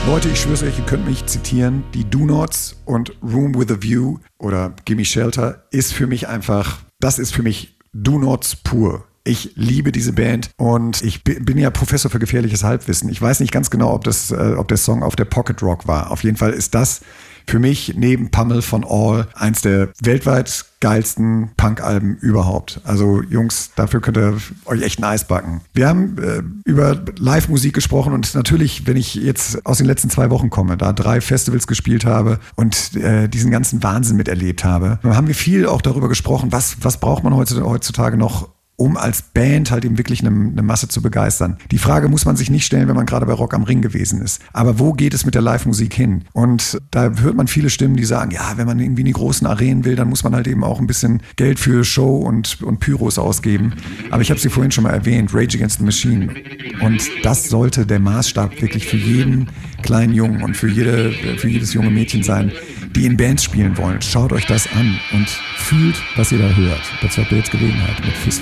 Leute, ich schwör's euch, ihr könnt mich zitieren. Die Do Nots und Room with a View oder Gimme Shelter ist für mich Do Nots pur. Ich liebe diese Band und ich bin ja Professor für gefährliches Halbwissen. Ich weiß nicht ganz genau, ob der Song auf der Pocket Rock war. Auf jeden Fall ist das für mich neben Pummel von All eins der weltweit geilsten Punk-Alben überhaupt. Also Jungs, dafür könnt ihr euch echt ein Eis backen. Wir haben über Live-Musik gesprochen und natürlich, wenn ich jetzt aus den letzten 2 Wochen komme, da 3 Festivals gespielt habe und diesen ganzen Wahnsinn miterlebt habe, dann haben wir viel auch darüber gesprochen, was braucht man heutzutage noch, um als Band halt eben wirklich eine Masse zu begeistern. Die Frage muss man sich nicht stellen, wenn man gerade bei Rock am Ring gewesen ist. Aber wo geht es mit der Live-Musik hin? Und da hört man viele Stimmen, die sagen, ja, wenn man irgendwie in die großen Arenen will, dann muss man halt eben auch ein bisschen Geld für Show und Pyros ausgeben. Aber ich habe sie vorhin schon mal erwähnt, Rage Against the Machine. Und das sollte der Maßstab wirklich für jeden kleinen Jungen und für jedes junge Mädchen sein, die in Bands spielen wollen. Schaut euch das an und fühlt, was ihr da hört. Dazu habt ihr jetzt Gelegenheit mit Fist